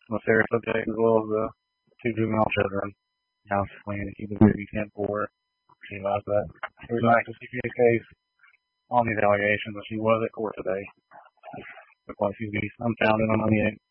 on a serious subject as well as the two juvenile children. House plan to keep the baby 10-4. She realized that there was an active CPS case on these allegations, and she was at court today. Looks like she's going to be unfounded on any